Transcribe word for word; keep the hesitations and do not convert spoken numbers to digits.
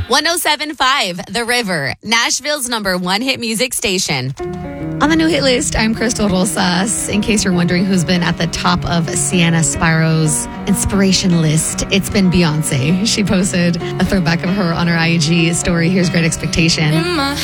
one oh seven point five, The River, Nashville's number one hit music station. On the new hit list, I'm Crystal Rosas. In case you're wondering who's been at the top of Sienna Spiro's inspiration list, it's been Beyonce. She posted a throwback of her on her I G story. Here's Great Expectation.